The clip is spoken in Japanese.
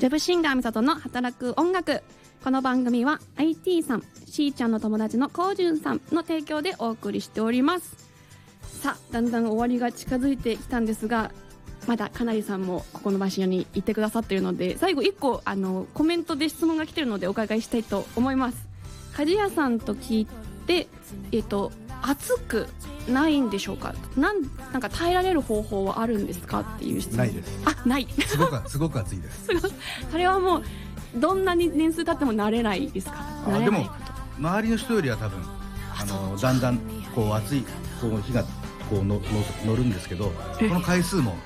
ウェブシンガーみさとの働く音楽。この番組は IT さん、しーちゃんの友達のこうじゅんさんの提供でお送りしております。さあ、だんだん終わりが近づいてきたんですが、まだかなりさんもここの場所にいてくださっているので、最後1個コメントで質問が来てるのでお伺いしたいと思います。鍛冶屋さんと聞いて、暑くないんでしょうか。なんか耐えられる方法はあるんですかっていう質問。 ないです。 ないすごく暑いです。 それはもうどんなに年数経っても慣れないですか。慣れない。 でも周りの人よりは多分だんだんこう暑いこう火がこう乗るんですけど、この回数も